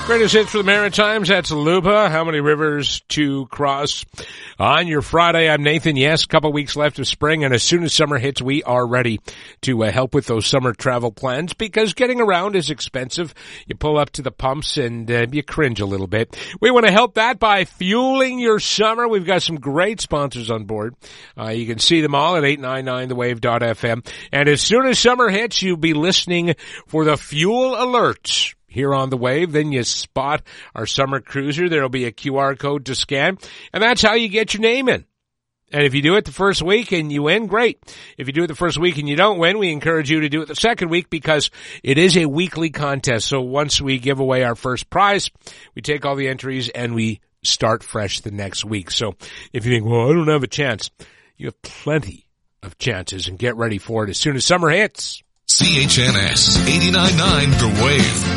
Greatest hits for the Maritimes. That's Lupa. How many rivers to cross on your Friday? I'm Nathan. Yes, a couple weeks left of spring, and as soon as summer hits, we are ready to help with those summer travel plans because getting around is expensive. You pull up to the pumps and you cringe a little bit. We want to help that by fueling your summer. We've got some great sponsors on board. You can see them all at 899thewave.fm. And as soon as summer hits, you'll be listening for the fuel alerts here on the Wave. Then you spot our summer cruiser. There'll be a QR code to scan, and that's how you get your name in. And if you do it the first week and you win, great. If you do it the first week and you don't win, we encourage you to do it the second week because it is a weekly contest. So once we give away our first prize, we take all the entries and we start fresh the next week. So if you think, well, I don't have a chance, you have plenty of chances, and get ready for it as soon as summer hits. CHNS 89.9 The Wave.